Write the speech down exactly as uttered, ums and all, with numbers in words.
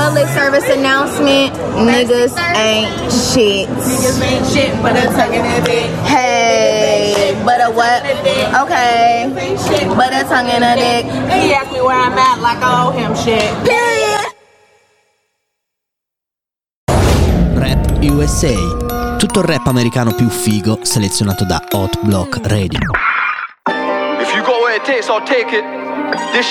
public service announcement. Niggas ain't shit. Niggas ain't shit, but a tongue in a dick. Hey, but a what? Okay, but a tongue in a dick. He asked me where I'm at like I owe him shit. Period. Rap U S A. Tutto il rap americano più figo selezionato da Hot Block Radio. If you go where it takes, I'll take it. This